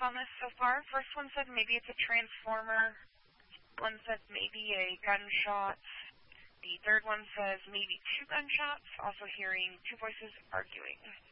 on this so far. First one said maybe it's a transformer. One said maybe a gunshot. The third one says maybe 2 gunshots. Also hearing 2 voices arguing.